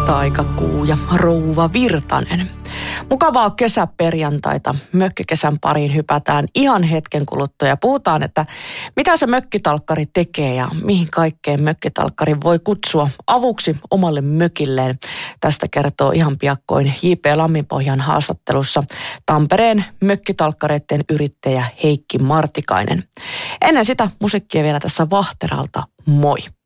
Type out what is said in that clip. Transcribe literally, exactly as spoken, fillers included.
taikakuu ja rouva Virtanen. Mukavaa kesäperjantaita. Mökkikesän pariin hypätään ihan hetken kuluttua ja puhutaan, että mitä se mökkitalkkari tekee ja mihin kaikkeen mökkitalkkari voi kutsua avuksi omalle mökilleen. Tästä kertoo ihan piakkoin J P Lamminpohjan haastattelussa Tampereen mökkitalkkareiden yrittäjä Heikki Martikainen. Ennen sitä musiikkia vielä tässä Vahteralta. Moi!